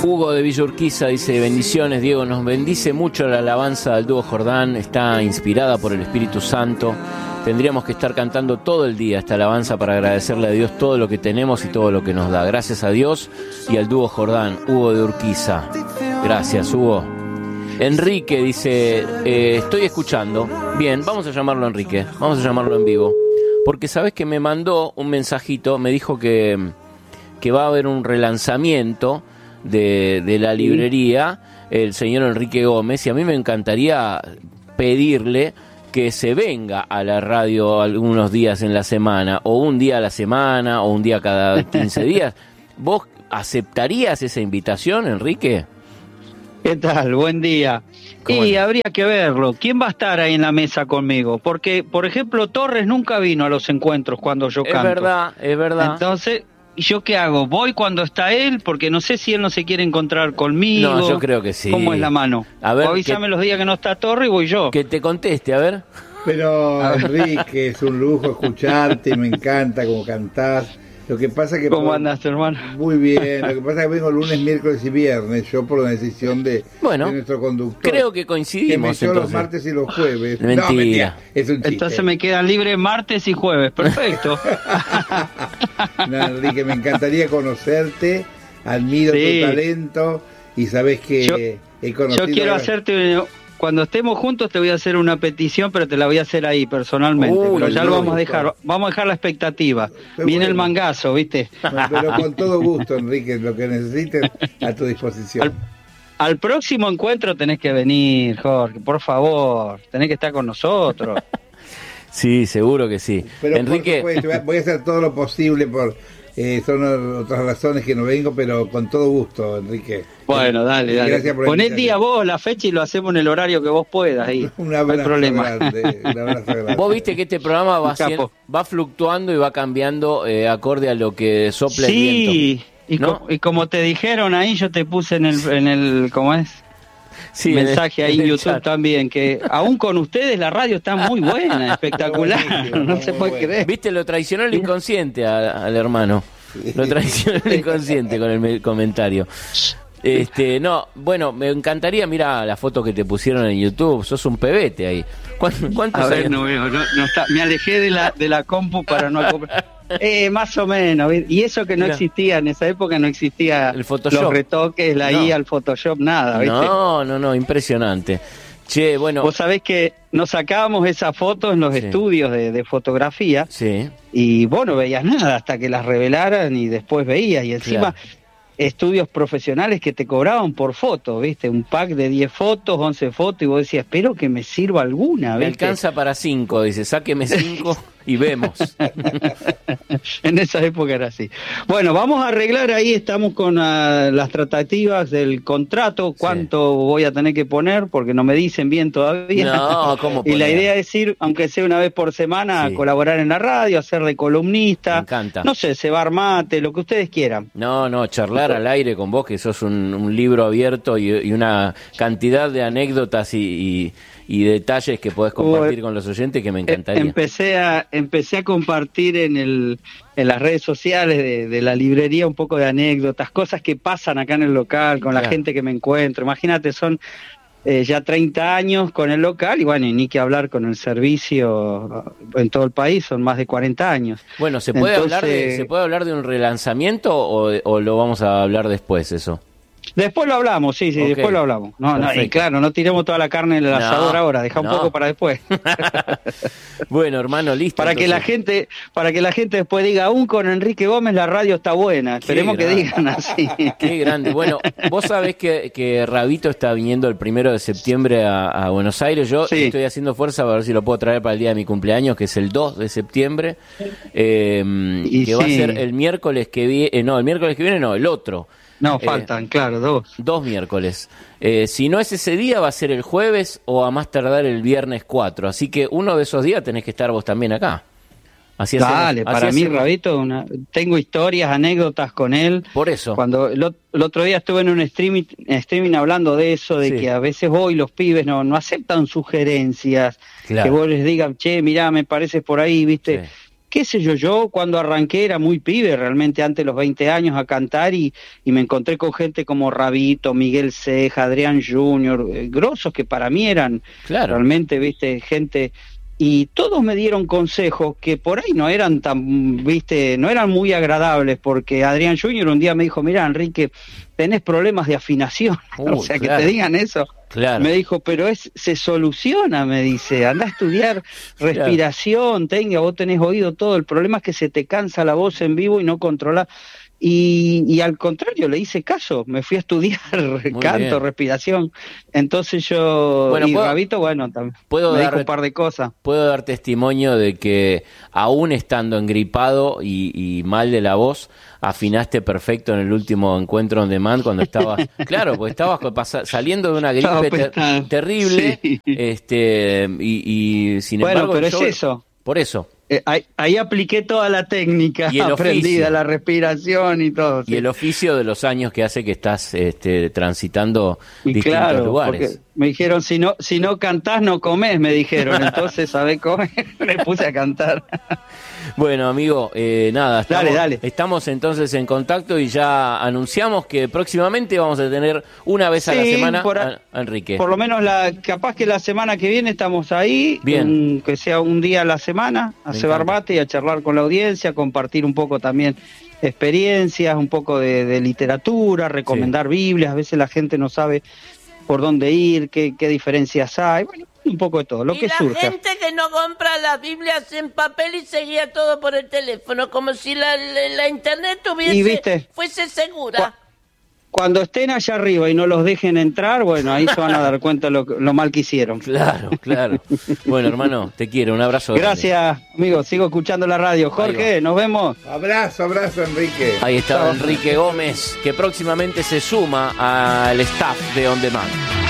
Hugo de Villa Urquiza dice: bendiciones, Diego, nos bendice mucho la alabanza del dúo Jordán, está inspirada por el Espíritu Santo. Tendríamos que estar cantando todo el día esta alabanza para agradecerle a Dios todo lo que tenemos y todo lo que nos da. Gracias a Dios y al dúo Jordán. Hugo de Urquiza. Gracias, Hugo. Enrique dice: estoy escuchando. Bien, vamos a llamarlo Enrique, vamos a llamarlo en vivo. Porque sabes que me mandó un mensajito, me dijo que va a haber un relanzamiento de la librería, el señor Enrique Gómez, y a mí me encantaría pedirle que se venga a la radio algunos días en la semana, o un día a la semana, o un día cada 15 días. ¿Vos aceptarías esa invitación, Enrique? ¿Qué tal? Buen día. Y habría que verlo. ¿Quién va a estar ahí en la mesa conmigo? Porque, por ejemplo, Torres nunca vino a los encuentros cuando yo canto. Es verdad. Entonces, ¿yo qué hago? ¿Voy cuando está él? Porque no sé si él no se quiere encontrar conmigo. No, yo creo que sí. ¿Cómo es la mano? A ver, avísame los días que no está Torres y voy yo. Que te conteste, a ver. Pero, Enrique, es un lujo escucharte, me encanta cómo cantás. Lo que pasa que... ¿Cómo andas, hermano? Muy bien, lo que pasa es que vengo lunes, miércoles y viernes, yo por la decisión de nuestro conductor. Creo que coincidimos. Que me echó los martes y los jueves. Mentira. No, mentira, es un chiste. Entonces me quedan libres martes y jueves, perfecto. No, Enrique, me encantaría conocerte, admiro tu talento y sabés que he conocido... Yo quiero hacerte... Cuando estemos juntos te voy a hacer una petición, pero te la voy a hacer ahí personalmente. Pero ya lo vamos a dejar. Vamos a dejar la expectativa. Viene el mangazo, ¿viste? Pero con todo gusto, Enrique, lo que necesites a tu disposición. Al próximo encuentro tenés que venir, Jorge, por favor. Tenés que estar con nosotros. Sí, seguro que sí. Pero Enrique, por supuesto, voy a hacer todo lo posible por... son otras razones que no vengo, pero con todo gusto, Enrique. Bueno, dale. Gracias por Poné el día vos, la fecha, y lo hacemos en el horario que vos puedas. Ahí. Un abrazo grande, un abrazo grande. Vos viste que este programa va fluctuando y va cambiando acorde a lo que sopla el viento. Y como te dijeron ahí, yo te puse en el ¿cómo es? Sí, mensaje ahí en YouTube chat. También, que aún con ustedes la radio está muy buena, espectacular, no se puede creer. Viste, lo traicionó el inconsciente al hermano, lo traicionó el inconsciente con el comentario. No, bueno, me encantaría, mira la foto que te pusieron en YouTube, sos un pebete ahí. ¿Cuántos A ver, años? no veo, no está, me alejé de la compu para no comprar. Más o menos, y eso que no existía, en esa época no existía el Photoshop, los retoques, la IA, el Photoshop, nada, ¿viste? No, impresionante. Che, bueno. Vos sabés que nos sacábamos esas fotos en los estudios de fotografía, y vos no veías nada hasta que las revelaran y después veías, y encima estudios profesionales que te cobraban por foto, ¿viste? Un pack de 10 fotos, 11 fotos, y vos decías, espero que me sirva alguna, ¿viste? Me alcanza para 5, dice, sáqueme 5 y vemos. En esa época era así. Bueno, vamos a arreglar ahí, estamos con las tratativas del contrato, cuánto voy a tener que poner, porque no me dicen bien todavía. No, ¿cómo Y la idea es ir, aunque sea una vez por semana, a colaborar en la radio, hacer de columnista. Me encanta. No sé, cebar mate, lo que ustedes quieran. No, charlar al aire con vos, que sos un libro abierto y una cantidad de anécdotas y detalles que podés compartir con los oyentes que me encantaría. Empecé a compartir en las redes sociales de la librería un poco de anécdotas, cosas que pasan acá en el local, con la gente que me encuentro. Imagínate, son ya 30 años con el local y bueno, y ni que hablar con el servicio en todo el país, son más de 40 años. Bueno, ¿se puede hablar de un relanzamiento o lo vamos a hablar después eso? Después lo hablamos, sí, después lo hablamos. Y claro, no tiremos toda la carne en el asador ahora, deja un poco para después. Bueno, hermano, listo. Para que la gente después diga, aún con Enrique Gómez la radio está buena. Esperemos que digan así. Qué grande. Bueno, vos sabés que Rabito está viniendo el 1 de septiembre a Buenos Aires. Yo estoy haciendo fuerza para ver si lo puedo traer para el día de mi cumpleaños, que es el 2 de septiembre. Que va a ser el miércoles que viene. El otro. No, faltan, claro, dos miércoles. Si no es ese día, va a ser el jueves o a más tardar el viernes 4. Así que uno de esos días tenés que estar vos también acá. Dale, para mí, Rabito, tengo historias, anécdotas con él. Por eso. Cuando el otro día estuve en un streaming hablando de eso, de que a veces hoy los pibes no aceptan sugerencias, que vos les digas, che, mirá, me pareces por ahí, ¿viste? qué sé yo cuando arranqué era muy pibe, realmente antes de los 20 años a cantar y me encontré con gente como Rabito, Miguel Ceja, Adrián Junior, grosos que para mí eran realmente, viste, gente, y todos me dieron consejos que por ahí no eran tan, viste, no eran muy agradables, porque Adrián Junior un día me dijo, mira, Enrique, tenés problemas de afinación, o sea, que te digan eso. Me dijo, pero se soluciona, me dice, anda a estudiar respiración, vos tenés oído todo, el problema es que se te cansa la voz en vivo y no controlás. Y al contrario, le hice caso, me fui a estudiar canto, respiración. Entonces yo, Rabito, también me dijo un par de cosas. Puedo dar testimonio de que aún estando engripado y mal de la voz, afinaste perfecto en el último encuentro on demand cuando estabas, claro, porque estabas saliendo de una gripe terrible, sí. Y sin embargo... pero es eso. Por eso. Ahí apliqué toda la técnica aprendida, la respiración y todo. Y el oficio de los años que hace que estás transitando distintos lugares. Me dijeron, si no cantás, no comés, me dijeron. Entonces, ¿sabés comer? Me puse a cantar. Bueno, amigo, nada, dale. Estamos entonces en contacto y ya anunciamos que próximamente vamos a tener una vez a la semana a Enrique. Por lo menos capaz que la semana que viene estamos ahí, que sea un día a la semana, a cebar mate y a charlar con la audiencia, compartir un poco también experiencias, un poco de literatura, recomendar Biblias, a veces la gente no sabe por dónde ir, qué diferencias hay, un poco de todo, lo que surja. Y la gente que no compra las Biblias en papel y seguía todo por el teléfono, como si la internet fuese segura. Cuando estén allá arriba y no los dejen entrar, ahí se van a dar cuenta lo mal que hicieron. Claro. Bueno, hermano, te quiero, un abrazo. Gracias, amigo, sigo escuchando la radio. Jorge, nos vemos. Abrazo, Enrique. Ahí está Enrique Gómez, que próximamente se suma al staff de On Demand.